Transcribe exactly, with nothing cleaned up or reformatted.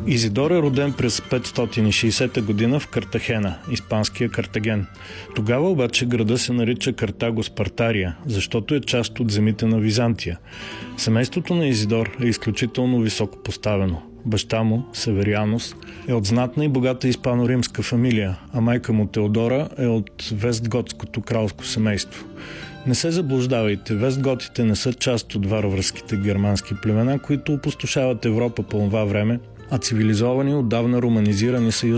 Изидор е роден през петстотин и шейсета година в Картахена, испанския Картаген. Тогава обаче града се нарича Картаго Спартария, защото е част от земите на Византия. Семейството на Изидор е изключително високо поставено. Баща му, Северианус, е от знатна и богата испано-римска фамилия, а майка му Теодора е от вестготското кралско семейство. Не се заблуждавайте, вестготите не са част от варварските германски племена, които опустошават Европа по това време, а цивилизовани, отдавна романизирани съюз